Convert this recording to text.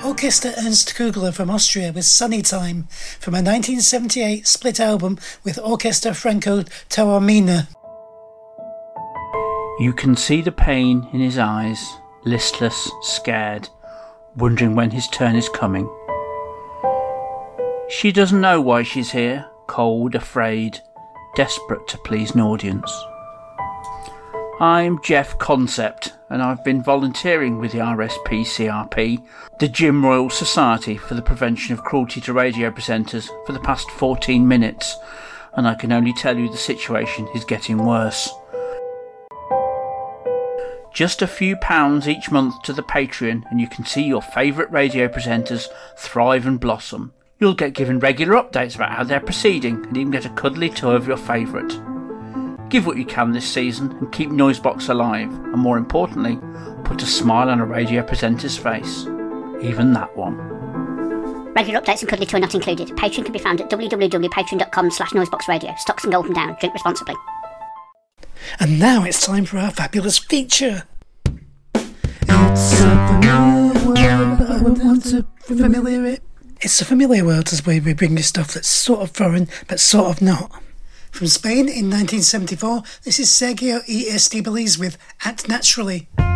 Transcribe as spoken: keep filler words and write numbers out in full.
Orchester Ernst Kugler from Austria with Sunny Time from a nineteen seventy-eight split album with Orchester Franco Taormina. You can see the pain in his eyes, listless, scared, wondering when his turn is coming. She doesn't know why she's here, cold, afraid, desperate to please an audience. I'm Jeff Concept, and I've been volunteering with the R S P C R P, the Jim Royal Society for the Prevention of Cruelty to Radio Presenters, for the past fourteen minutes, and I can only tell you the situation is getting worse. Just a few pounds each month to the Patreon and you can see your favourite radio presenters thrive and blossom. You'll get given regular updates about how they're proceeding and even get a cuddly toy of your favourite. Give what you can this season and keep Noisebox alive, and more importantly, put a smile on a radio presenter's face. Even that one. Regular updates and cuddly toy not included. Patreon can be found at www.patreon.com slash noiseboxradio. Stocks and go up and down. Drink responsibly. And now it's time for our fabulous feature. It's a familiar world. It's a familiar, it's a familiar world as we bring you stuff that's sort of foreign but sort of not. From Spain in nineteen seventy-four, this is Sergio E. Estibaliz with Act Naturally.